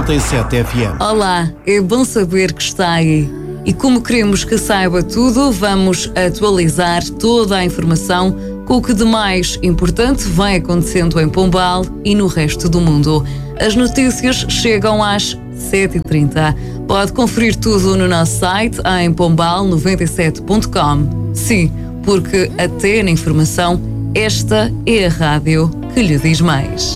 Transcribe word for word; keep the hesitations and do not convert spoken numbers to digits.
noventa e sete F M. Olá, é bom saber que está aí. E como queremos que saiba tudo, vamos atualizar toda a informação com o que de mais importante vai acontecendo em Pombal e no resto do mundo. As notícias chegam às sete e trinta. Pode conferir tudo no nosso site em pombal noventa e sete ponto com. Sim, porque até na informação, esta é a rádio que lhe diz mais.